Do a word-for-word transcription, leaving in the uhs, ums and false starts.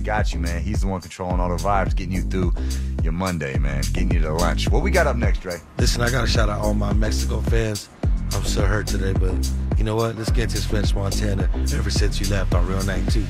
Jason got you, man. He's the one controlling all the vibes, getting you through your Monday, man, getting you to lunch. What we got up next, Dre? Listen, I got to shout out all my Mexico fans. I'm so hurt today, but you know what? Let's get to French Montana ever since you left on Real ninety-two.